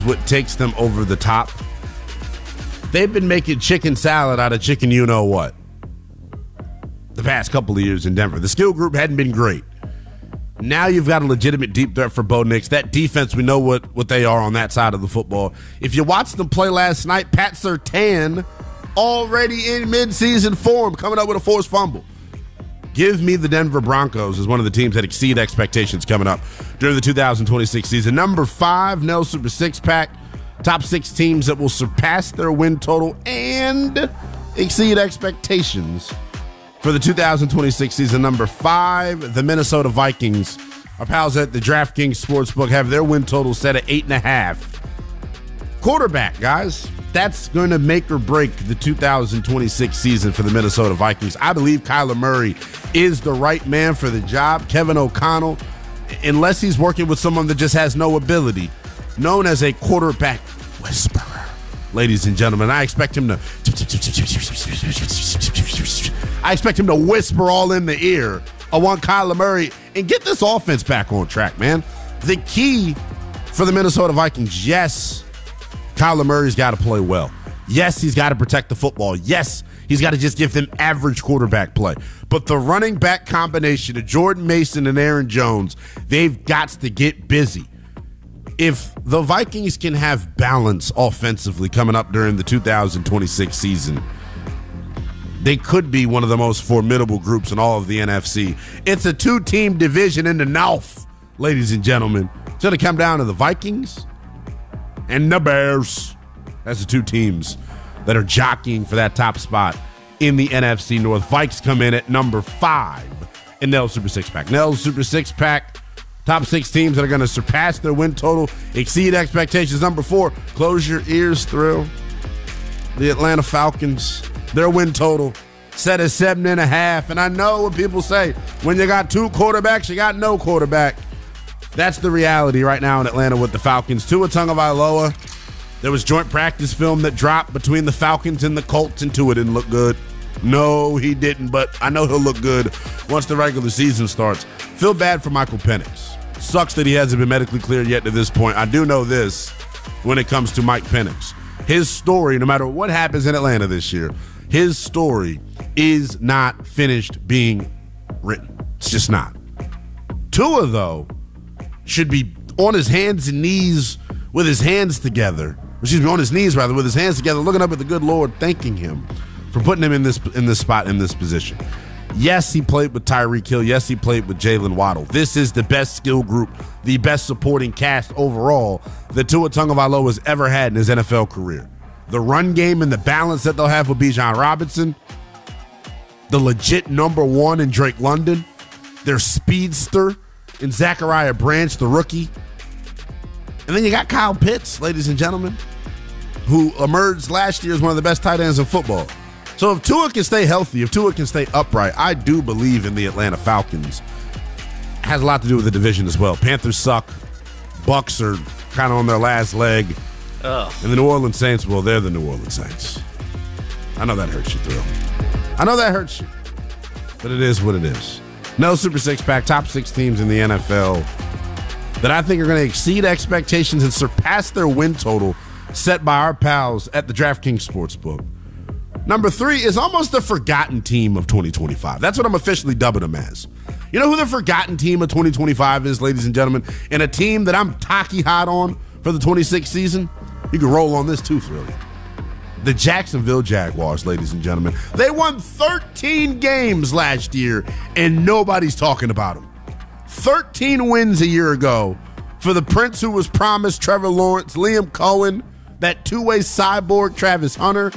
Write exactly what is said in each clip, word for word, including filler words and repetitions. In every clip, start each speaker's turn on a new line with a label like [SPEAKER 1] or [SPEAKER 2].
[SPEAKER 1] what takes them over the top. They've been making chicken salad out of chicken you know what the past couple of years in Denver. The skill group hadn't been great. Now you've got a legitimate deep threat for Bo Nix. That defense, we know what, what they are on that side of the football. If you watched them play last night, Pat Surtain already in midseason form, coming up with a forced fumble. Give me the Denver Broncos as one of the teams that exceed expectations coming up during the two thousand twenty-six season. Number five, Nell Super Six Pack. Top six teams that will surpass their win total and exceed expectations for the two thousand twenty-six season. Number five, the Minnesota Vikings. Our pals at the DraftKings Sportsbook have their win total set at eight and a half. Quarterback, guys. That's going to make or break the two thousand twenty-six season for the Minnesota Vikings. I believe Kyler Murray is the right man for the job. Kevin O'Connell, unless he's working with someone that just has no ability, known as a quarterback whisperer. Ladies and gentlemen, I expect him to I expect him to whisper all in the ear of one Kyler Murray and get this offense back on track, man. The key for the Minnesota Vikings, yes, Kyler Murray's got to play well. Yes, he's got to protect the football. Yes, he's got to just give them average quarterback play. But the running back combination of Jordan Mason and Aaron Jones, they've got to get busy. If the Vikings can have balance offensively coming up during the two thousand twenty-six season, they could be one of the most formidable groups in all of the N F C. It's a two-team division in the North, ladies and gentlemen. It's going to come down to the Vikings and the Bears. That's the two teams that are jockeying for that top spot in the N F C North. Vikes come in at number five in Nell's Super Six Pack. Nell's Super Six Pack, top six teams that are going to surpass their win total, exceed expectations. Number four, close your ears, Thrill. The Atlanta Falcons, their win total set at seven and a half. And I know what people say, when you got two quarterbacks, you got no quarterback. That's the reality right now in Atlanta with the Falcons. Tua Tagovailoa, there was joint practice film that dropped between the Falcons and the Colts, and Tua didn't look good. No, he didn't, but I know he'll look good once the regular season starts. Feel bad for Michael Penix. Sucks that he hasn't been medically cleared yet to this point. I do know this when it comes to Mike Penix. His story, no matter what happens in Atlanta this year, his story is not finished being written. It's just not. Tua, though, should be on his hands and knees with his hands together. Excuse me, on his knees, rather, with his hands together, looking up at the good Lord, thanking him for putting him in this in this spot, in this position. Yes, he played with Tyreek Hill. Yes, he played with Jalen Waddle. This is the best skill group, the best supporting cast overall that Tua Tagovailoa has ever had in his N F L career. The run game and the balance that they'll have with Bijan Robinson, the legit number one in Drake London, their speedster in Zachariah Branch, the rookie. And then you got Kyle Pitts, ladies and gentlemen, who emerged last year as one of the best tight ends in football. So if Tua can stay healthy, if Tua can stay upright, I do believe in the Atlanta Falcons. It has a lot to do with the division as well. Panthers suck. Bucks are kind of on their last leg. Ugh. And the New Orleans Saints, well, they're the New Orleans Saints. I know that hurts you, Thrill. I know that hurts you. But it is what it is. No Super Six Pack, top six teams in the N F L that I think are going to exceed expectations and surpass their win total set by our pals at the DraftKings Sportsbook. Number three is almost the forgotten team of twenty twenty-five. That's what I'm officially dubbing them as. You know who the forgotten team of twenty twenty-five is, ladies and gentlemen? And a team that I'm tacky hot on for the twenty-sixth season? You can roll on this too, Thrill. The Jacksonville Jaguars, ladies and gentlemen. They won thirteen games last year, and nobody's talking about them. thirteen wins a year ago for the prince who was promised, Trevor Lawrence, Liam Cohen, that two-way cyborg Travis Hunter.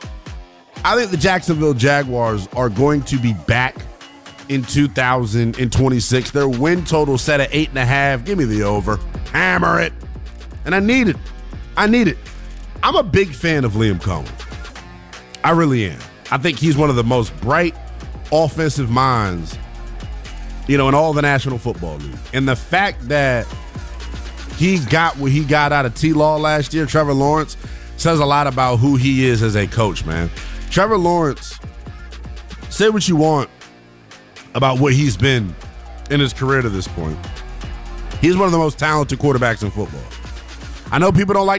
[SPEAKER 1] I think the Jacksonville Jaguars are going to be back in two thousand twenty-six. Their win total set at eight and a half. Give me the over. Hammer it. And I need it. I need it. I'm a big fan of Liam Cohen. I really am. I think he's one of the most bright offensive minds, you know, in all the National Football League. And the fact that he got what he got out of T-Law last year, Trevor Lawrence, says a lot about who he is as a coach, man. Trevor Lawrence, say what you want about what he's been in his career to this point. He's one of the most talented quarterbacks in football. I know people don't like